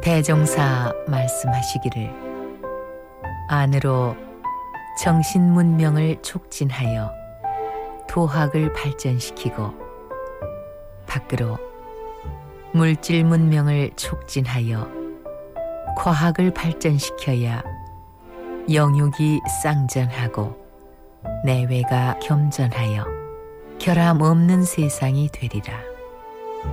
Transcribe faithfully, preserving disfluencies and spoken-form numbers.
대종사 말씀하시기를 안으로 정신문명을 촉진하여 도학을 발전시키고 밖으로 물질문명을 촉진하여 과학을 발전시켜야 영육이 쌍전하고 내외가 겸전하여 결함 없는 세상이 되리라.